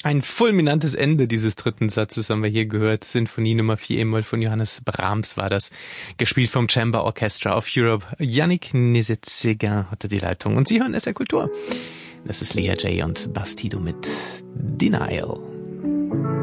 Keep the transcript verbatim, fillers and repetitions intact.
Ein fulminantes Ende dieses dritten Satzes haben wir hier gehört. Sinfonie Nummer vier E-Moll von Johannes Brahms war das. Gespielt vom Chamber Orchestra of Europe. Yannick Nézet-Séguin hatte die Leitung. Und Sie hören S R Kultur. Das ist Lea J. und Bastido mit Denial.